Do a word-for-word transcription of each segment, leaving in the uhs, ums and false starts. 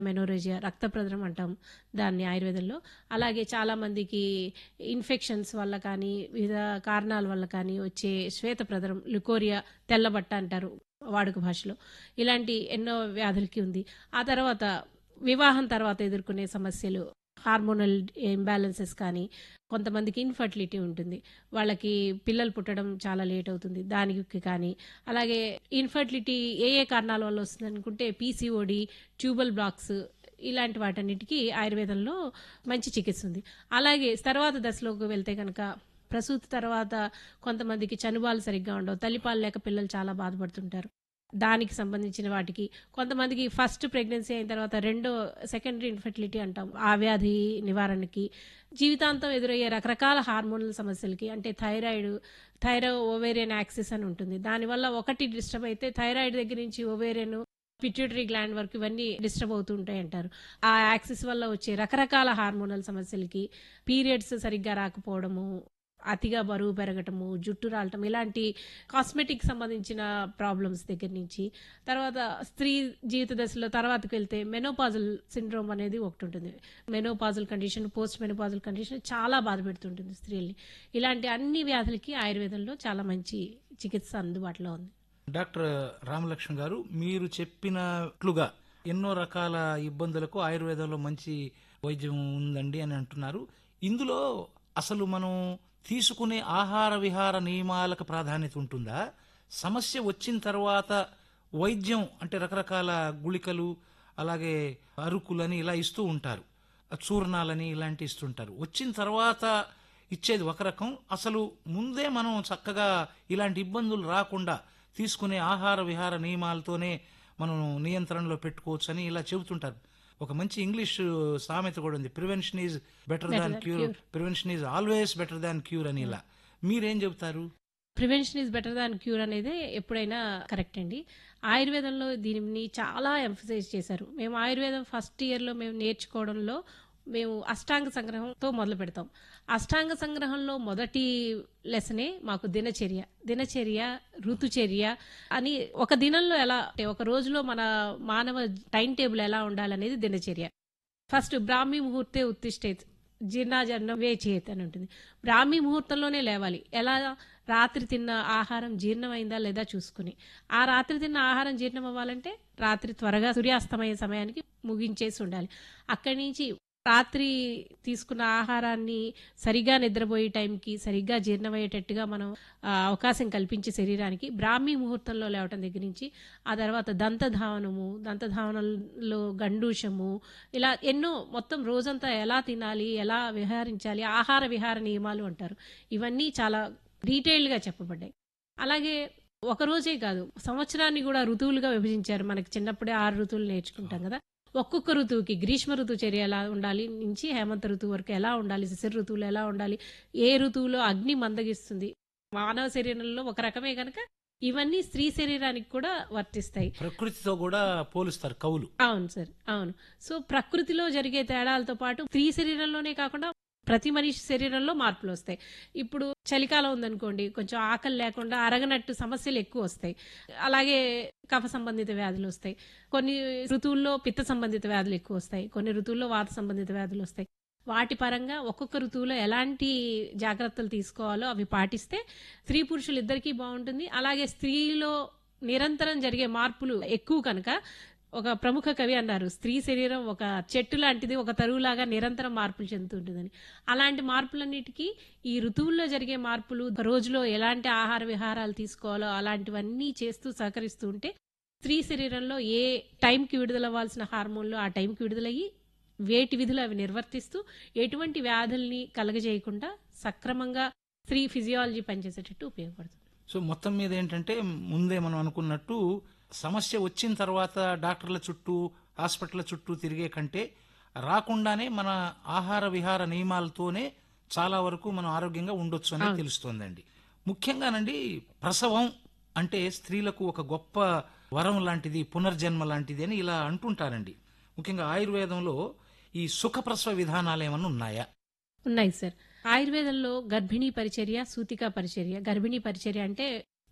Menorrhagia రక్తప్రసరణ అంటాం దాన్ని ఆయుర్వేదంలో. అలాగే చాలామందికి ఇన్ఫెక్షన్స్ వల్ల కానీ, వివిధ కారణాల వల్ల కానీ వచ్చే శ్వేతప్రసరం, లుకోరియా, తెల్లబట్ట అంటారు వాడుక భాషలో. ఇలాంటి ఎన్నో వ్యాధులకి ఉంది. ఆ తర్వాత వివాహం తర్వాత ఎదుర్కొనే సమస్యలు, హార్మోనల్ ఇంబ్యాలెన్సెస్ కానీ, కొంతమందికి ఇన్ఫర్టిలిటీ ఉంటుంది. వాళ్ళకి పిల్లలు పుట్టడం చాలా లేట్ అవుతుంది. దానికి కానీ, అలాగే ఇన్ఫర్టిలిటీ ఏ ఏ కారణాల వల్ల వస్తుందనుకుంటే పీసీఓడి, ట్యూబల్ బ్లాక్స్ ఇలాంటి వాటన్నిటికీ ఆయుర్వేదంలో మంచి చికిత్స ఉంది. అలాగే తర్వాత దశలోకి వెళ్తే కనుక ప్రసూతి తర్వాత కొంతమందికి చనుబాలు సరిగ్గా ఉండవు. తల్లిపాలు లేక పిల్లలు చాలా బాధపడుతుంటారు. దానికి సంబంధించిన వాటికి, కొంతమందికి ఫస్ట్ ప్రెగ్నెన్సీ అయిన తర్వాత రెండో సెకండరీ ఇన్ఫర్టిలిటీ అంటాం ఆ వ్యాధి నివారణకి, జీవితాంతం ఎదురయ్యే రకరకాల హార్మోనల్ సమస్యలకి, అంటే థైరాయిడ్, థైరో ఓవేరియన్ యాక్సిస్ అని ఉంటుంది. దానివల్ల ఒకటి డిస్టర్బ్ అయితే థైరాయిడ్ దగ్గర నుంచి ఓవేరియన్, పిట్యూటరీ గ్లాండ్ వరకు ఇవన్నీ డిస్టర్బ్ అవుతూ ఉంటాయి అంటారు. ఆ యాక్సిస్ వల్ల వచ్చే రకరకాల హార్మోనల్ సమస్యలకి, పీరియడ్స్ సరిగ్గా రాకపోవడము, అతిగా బరువు పెరగటము, జుట్టు రాలటం, ఇలాంటి కాస్మెటిక్ సంబంధించిన ప్రాబ్లమ్స్ దగ్గర నుంచి, తర్వాత స్త్రీ జీవిత దశలో తర్వాతకి వెళ్తే మెనోపాజల్ సిండ్రోమ్ అనేది ఒకటి ఉంటుంది. Menopausal condition, post menopausal condition చాలా బాధ పెడుతుంటుంది స్త్రీల్ని. ఇలాంటి అన్ని వ్యాధులకి ఆయుర్వేదంలో చాలా మంచి చికిత్స అందుబాటులో ఉంది. డాక్టర్ రామలక్ష్మణ్ గారు, మీరు చెప్పినట్లుగా ఎన్నో రకాల ఇబ్బందులకు ఆయుర్వేదంలో మంచి వైద్యం ఉందండి అని అంటున్నారు. ఇందులో అసలు మనం తీసుకునే ఆహార విహార నియమాలకు ప్రాధాన్యత ఉంటుందా? సమస్య వచ్చిన తర్వాత వైద్యం అంటే రకరకాల గుళికలు, అలాగే అరుకులని ఇలా ఇస్తూ ఉంటారు, చూర్ణాలని ఇలాంటి ఇస్తుంటారు. వచ్చిన తర్వాత ఇచ్చేది ఒక రకం, అసలు ముందే మనం చక్కగా ఇలాంటి ఇబ్బందులు రాకుండా తీసుకునే ఆహార విహార నియమాలతోనే మనం నియంత్రణలో పెట్టుకోవచ్చు అని ఇలా చెబుతుంటారు. ఒక మంచి ఇంగ్లీష్ సామెత కూడా ఉంది, prevention is better than cure, prevention is always better than cure అని. ఇలా మీరేం చెబుతారు? Prevention is better than cure అనేది ఎప్పుడైనా కరెక్ట్ అండి. ఆయుర్వేదంలో దీనిని చాలా ఎంఫసైజ్ చేశారు. మేము ఆయుర్వేదం ఫస్ట్ ఇయర్లో మేము నేర్చుకోవడంలో మేము అష్టాంగ సంగ్రహంతో మొదలు పెడతాం. అష్టాంగ సంగ్రహంలో మొదటి లెసనే మాకు దినచర్య. దినచర్య, ఋతుచర్య అని ఒక దినంలో ఎలా, ఒక రోజులో మన మానవ టైం టేబుల్ ఎలా ఉండాలనేది దినచర్య. ఫస్ట్ బ్రాహ్మీ ముహూర్తే ఉత్తిష్టేత్ జీర్ణాజరణం వేచేత్ అని ఉంటుంది. బ్రాహ్మీ ముహూర్తంలోనే లేవాలి. ఎలా? రాత్రి తిన్న ఆహారం జీర్ణమైందా లేదా చూసుకుని. ఆ రాత్రి తిన్న ఆహారం జీర్ణం అవ్వాలంటే రాత్రి త్వరగా సూర్యాస్తమయ సమయానికి ముగించేసి ఉండాలి. అక్కడి నుంచి రాత్రి తీసుకున్న ఆహారాన్ని సరిగా నిద్రపోయే టైంకి సరిగ్గా జీర్ణమయ్యేటట్టుగా మనం అవకాశం కల్పించే శరీరానికి బ్రాహ్మీ ముహూర్తంలో లేవటం దగ్గర నుంచి, ఆ తర్వాత దంతధావనము, దంతధావనంలో గండూషము, ఇలా ఎన్నో మొత్తం రోజంతా ఎలా తినాలి, ఎలా విహారించాలి, ఆహార విహార నియమాలు అంటారు. ఇవన్నీ చాలా డీటెయిల్డ్గా చెప్పబడ్డాయి. అలాగే ఒక రోజే కాదు, సంవత్సరాన్ని కూడా ఋతువులుగా విభజించారు. మనకి చిన్నప్పుడే ఆరు ఋతువులు నేర్చుకుంటాం కదా. ఒక్కొక్క ఋతువుకి గ్రీష్మ ఋతుచర్య ఎలా ఉండాలి నుంచి హేమంత ఋతువు వరకు ఎలా ఉండాలి, శిశిర ఋతువులు ఎలా ఉండాలి, ఏ ఋతువులో అగ్ని మందగిస్తుంది, మానవ శరీరంలో ఒక రకమే కనుక ఇవన్నీ స్త్రీ శరీరానికి కూడా వర్తిస్తాయి. ప్రకృతితో కూడా పోలుస్తారు కవులు. అవును సార్, అవును. సో ప్రకృతిలో జరిగే తేడాలతో పాటు స్త్రీ శరీరంలోనే కాకుండా ప్రతి మనిషి శరీరంలో మార్పులు వస్తాయి. ఇప్పుడు చలికాలం ఉందనుకోండి, కొంచెం ఆకలి లేకుండా అరగనట్టు సమస్యలు ఎక్కువ వస్తాయి. అలాగే కఫ సంబంధిత వ్యాధులు వస్తాయి. కొన్ని ఋతువుల్లో పిత్త సంబంధిత వ్యాధులు ఎక్కువ వస్తాయి. కొన్ని ఋతువుల్లో వాత సంబంధిత వ్యాధులు వస్తాయి. వాటి పరంగా ఒక్కొక్క ఋతువులో ఎలాంటి జాగ్రత్తలు తీసుకోవాలో అవి పాటిస్తే స్త్రీ పురుషులు ఇద్దరికీ బాగుంటుంది. అలాగే స్త్రీలో నిరంతరం జరిగే మార్పులు ఎక్కువ కనుక, ఒక ప్రముఖ కవి అన్నారు, స్త్రీ శరీరం ఒక చెట్టు లాంటిది, ఒక తరువులాగా నిరంతరం మార్పులు చెందుతుంటుందని. అలాంటి మార్పులన్నిటికీ ఈ ఋతువుల్లో జరిగే మార్పులు, రోజులో ఎలాంటి ఆహార విహారాలు తీసుకోవాలో అలాంటివన్నీ చేస్తూ సహకరిస్తూ ఉంటే స్త్రీ శరీరంలో ఏ టైంకి విడుదలవ్వాల్సిన హార్మోన్లు ఆ టైంకి విడుదలయ్యి వేటి విధులు అవి నిర్వర్తిస్తూ ఎటువంటి వ్యాధుల్ని కలగజేయకుండా సక్రమంగా స్త్రీ ఫిజియాలజీ పనిచేసేటట్టు ఉపయోగపడుతుంది. సో మొత్తం మీద ఏంటంటే, ముందే మనం అనుకున్నట్టు సమస్య వచ్చిన తర్వాత డాక్టర్ల చుట్టూ, హాస్పిటల్ చుట్టూ తిరిగే కంటే రాకుండానే మన ఆహార విహార నియమాలతోనే చాలా వరకు మనం ఆరోగ్యంగా ఉండొచ్చు అనేది తెలుస్తోందండి. ముఖ్యంగానండి, ప్రసవం అంటే స్త్రీలకు ఒక గొప్ప వరం లాంటిది, పునర్జన్మ లాంటిది అని ఇలా అంటుంటారండి. ముఖ్యంగా ఆయుర్వేదంలో ఈ సుఖ ప్రసవ విధానాలు ఏమన్నా ఉన్నాయా? ఉన్నాయి సార్. ఆయుర్వేదంలో గర్భిణీ పరిచర్య, సూతికా పరిచర్య. గర్భిణీ పరిచర్య అంటే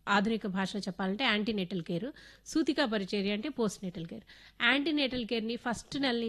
ఆధునిక భాషలో చెప్పాలంటే యాంటీనేటల్ కేర్, సూతికా పరిచర్య అంటే post natal care. Antenatal కేర్ని first నెల